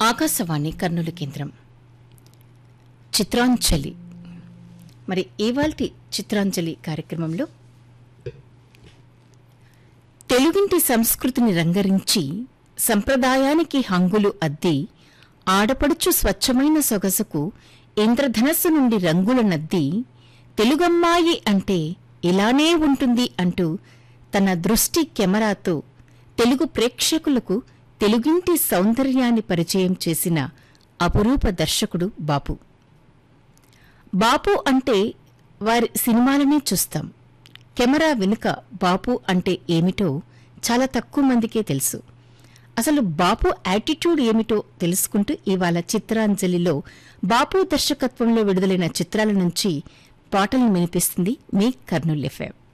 ఆకాశవాణి కర్నూలు కేంద్రం చిత్రాంజలి. మరి ఇవాల్టి చిత్రాంజలి కార్యక్రమంలో తెలుగింటి సంస్కృతిని రంగరించి సంప్రదాయానికి హంగులు అద్ది ఆడపడుచు స్వచ్ఛమైన సొగసుకు ఇంద్రధనస్సు నుండి రంగుల నద్ది తెలుగమ్మాయి అంటే ఇలానే ఉంటుంది అంటూ తన దృష్టి కెమెరాతో తెలుగు ప్రేక్షకులకు తెలుగింటి సౌందర్యాన్ని పరిచయం చేసిన అపురూప దర్శకుడు బాపు. బాపు అంటే వారి సినిమాలనే చూస్తాం. కెమెరా వెనుక బాపు అంటే ఏమిటో చాలా తక్కువ మందికే తెలుసు. అసలు బాపు యాటిట్యూడ్ ఏమిటో తెలుసుకుంటూ ఇవాళ చిత్రాంజలిలో బాపు దర్శకత్వంలో విడుదలైన చిత్రాల నుంచి పాటలను వినిపిస్తుంది మీ కర్నూలు ఎఫ్ఎం.